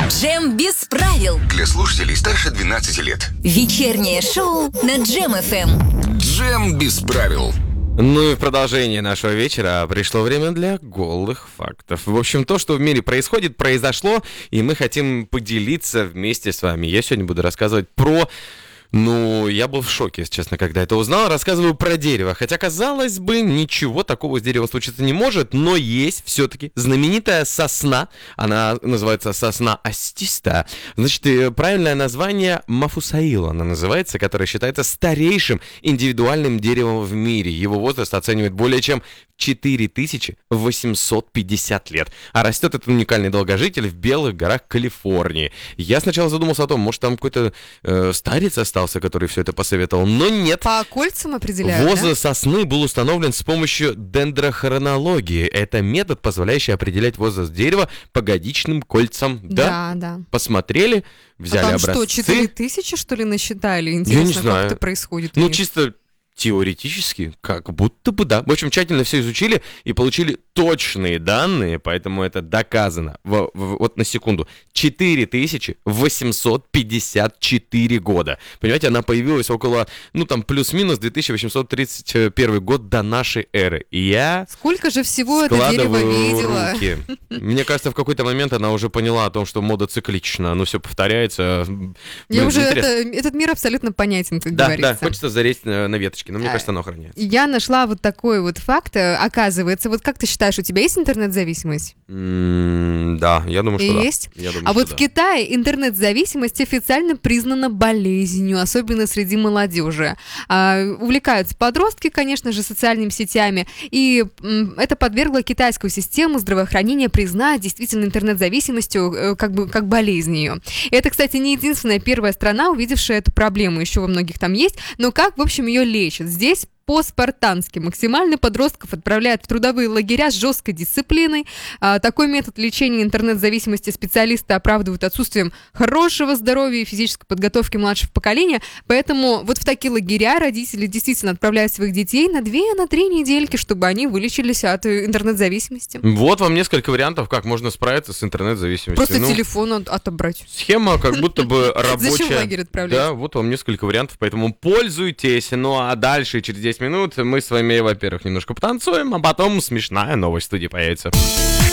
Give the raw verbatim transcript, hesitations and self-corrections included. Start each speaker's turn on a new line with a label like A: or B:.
A: Джем без правил.
B: Для слушателей старше двенадцати лет.
A: Вечернее шоу на Джем эф эм.
B: Джем без правил.
C: Ну и в продолжение нашего вечера пришло время для голых фактов. В общем, то, что в мире происходит, произошло, и мы хотим поделиться вместе с вами. Я сегодня буду рассказывать про... Ну, я был в шоке, если честно, когда это узнал. Рассказываю про дерево. Хотя, казалось бы, ничего такого с деревом случиться не может, но есть все-таки знаменитая сосна. Она называется сосна остистая. Значит, правильное название Мафусаил она называется, которая считается старейшим индивидуальным деревом в мире. Его возраст оценивает более чем четыре тысячи восемьсот пятьдесят лет. А растет этот уникальный долгожитель в Белых горах Калифорнии. Я сначала задумался о том, может там какой-то э, старец остался, который все это посоветовал, но нет.
D: По кольцам определяют,
C: Возраст
D: да?
C: сосны был установлен с помощью дендрохронологии. Это метод, позволяющий определять возраст дерева по годичным кольцам.
D: Да, да.
C: Посмотрели, взяли
D: а там
C: образцы.
D: что, четыре тысячи, что ли, насчитали? Интересно,
C: Я не знаю.
D: как это происходит?
C: Ну,
D: у них?
C: чисто теоретически, как будто бы да. В общем, тщательно все изучили и получили точные данные, поэтому это доказано. В, в, вот на секунду. четыре тысячи восемьсот пятьдесят четыре года. Понимаете, она появилась около, ну там, плюс-минус две тысячи восемьсот тридцать первый год до нашей эры. И я
D: Сколько же всего это дерево
C: складываю
D: видела?
C: руки. Мне кажется, в какой-то момент она уже поняла о том, что мода циклична, оно все повторяется.
D: Мне
C: Блин,
D: уже
C: интересно.
D: это, этот мир абсолютно понятен, как
C: Да,
D: говорится.
C: да, хочется залезть на, на веточки, но мне
D: А,
C: кажется, оно охраняется.
D: Я нашла вот такой вот факт. э, Оказывается, вот как ты считаешь, у тебя есть интернет-зависимость?
C: М, Да, я думаю, что да.
D: Есть?
C: Я думаю,
D: А
C: что
D: вот
C: да.
D: в Китае интернет-зависимость официально признана болезнью, особенно среди молодежи. А, увлекаются подростки, конечно же, социальными сетями, и м, это подвергло китайскую систему здравоохранения признать действительно интернет-зависимостью э, как бы как болезнь ее. И это, кстати, не единственная первая страна, увидевшая эту проблему, еще во многих там есть, но как, в общем, ее лечат? Здесь по-спартански. Максимально подростков отправляют в трудовые лагеря с жесткой дисциплиной. А, такой метод лечения интернет-зависимости специалисты оправдывают отсутствием хорошего здоровья и физической подготовки младшего поколения. Поэтому вот в такие лагеря родители действительно отправляют своих детей на две-три недельки, чтобы они вылечились от э, интернет-зависимости.
C: Вот вам несколько вариантов, как можно справиться с интернет-зависимостью.
D: Просто
C: Ну,
D: телефон от- отобрать.
C: Схема как будто бы рабочая.
D: Зачем в лагерь отправлять?
C: Да, вот вам несколько вариантов, поэтому пользуйтесь. Ну а дальше, через десять минут, мы с вами, во-первых, немножко потанцуем, а потом смешная новость в студии появится.